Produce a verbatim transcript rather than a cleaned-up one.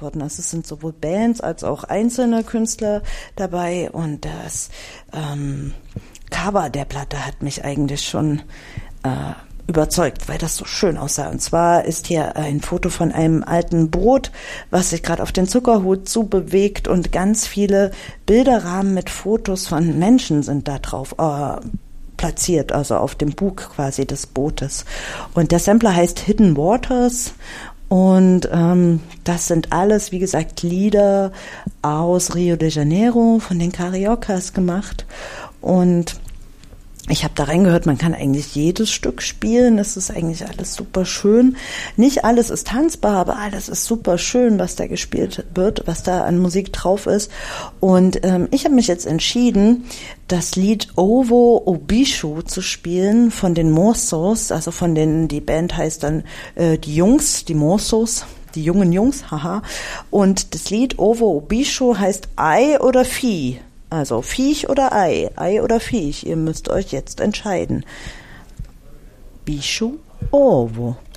worden. Also es sind sowohl Bands als auch einzelne Künstler dabei und das ähm, Cover der Platte hat mich eigentlich schon äh, überzeugt, weil das so schön aussah. Und zwar ist hier ein Foto von einem alten Boot, was sich gerade auf den Zuckerhut zubewegt und ganz viele Bilderrahmen mit Fotos von Menschen sind da drauf äh, platziert, also auf dem Bug quasi des Bootes. Und der Sampler heißt Hidden Waters und ähm, das sind alles, wie gesagt, Lieder aus Rio de Janeiro von den Cariocas gemacht und ich habe da reingehört, man kann eigentlich jedes Stück spielen, es ist eigentlich alles super schön. Nicht alles ist tanzbar, aber alles ist super schön, was da gespielt wird, was da an Musik drauf ist. Und ähm, ich habe mich jetzt entschieden, das Lied Ovo Obisho zu spielen von den Morsos, also von den, die Band heißt dann äh, die Jungs, die Morsos. Die jungen Jungs, haha. Und das Lied Ovo Obisho heißt Ei oder Vieh. Also Viech oder Ei, Ei oder Viech, ihr müsst euch jetzt entscheiden. Bicho, Ovo.